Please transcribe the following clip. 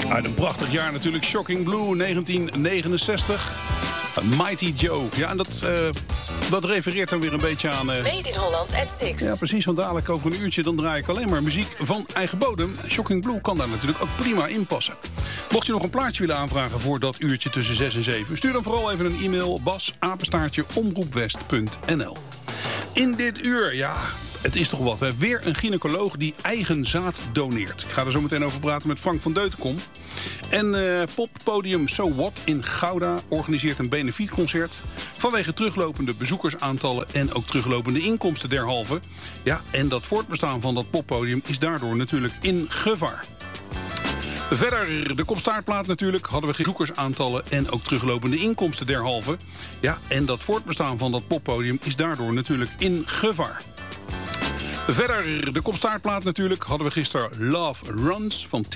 Uit een prachtig jaar natuurlijk, Shocking Blue, 1969. Mighty Joe. Ja, en dat refereert dan weer een beetje aan... Made in Holland at 6. Ja, precies, want dadelijk over een uurtje dan draai ik alleen maar muziek van eigen bodem. Shocking Blue kan daar natuurlijk ook prima in passen. Mocht je nog een plaatje willen aanvragen voor dat uurtje tussen 6 en 7... stuur dan vooral even een e-mail, bas@omroepwest.nl. In dit uur, ja... Het is toch wat, hè? Weer een gynaecoloog die eigen zaad doneert. Ik ga er zo meteen over praten met Frank van Deutenkom. En poppodium So What in Gouda organiseert een benefietconcert... vanwege teruglopende bezoekersaantallen en ook teruglopende inkomsten derhalve. Ja, en dat voortbestaan van dat poppodium is daardoor natuurlijk in gevaar. Verder, de kopstaartplaat natuurlijk, hadden we bezoekersaantallen en ook teruglopende inkomsten derhalve. Ja, en dat voortbestaan van dat poppodium is daardoor natuurlijk in gevaar. Verder, de kopstaartplaat natuurlijk, hadden we gisteren Love Runs van